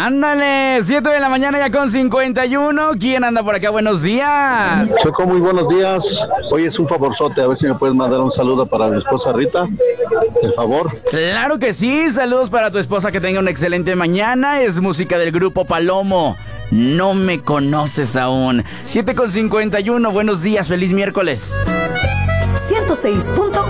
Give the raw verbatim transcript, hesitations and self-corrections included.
Ándale, siete de la mañana ya con cincuenta y uno. ¿Quién anda por acá? Buenos días. Choco, muy buenos días. Oye, es un favorzote, a ver si me puedes mandar un saludo para mi esposa Rita, por favor. Claro que sí, saludos para tu esposa, que tenga una excelente mañana. Es música del grupo Palomo. No me conoces aún. siete con cincuenta y uno, buenos días, feliz miércoles. ciento seis punto